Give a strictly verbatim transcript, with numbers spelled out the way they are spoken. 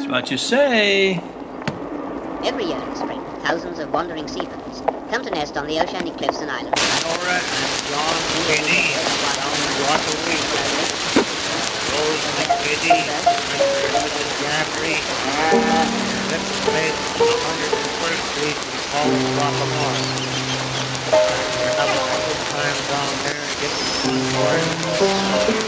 That's what you say. Every year in the spring, thousands of wandering seabirds come to nest on the oceanic cliffs and islands. All right, John Kenny, down Rockaway, Rose McKinney, Mister Jaffrey, let's play one hundred first Street in College Rockamore. We're having a good time down there, get some fun for it.